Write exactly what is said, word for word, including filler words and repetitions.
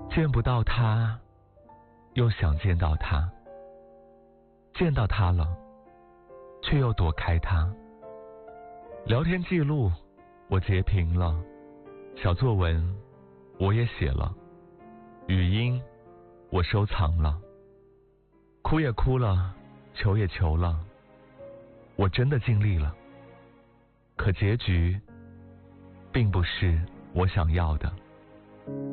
见不到他，又想见到他，见到他了，却又躲开他。聊天记录我截屏了，小作文我也写了，语音我收藏了，哭也哭了，求也求了，我真的尽力了，可结局并不是我想要的。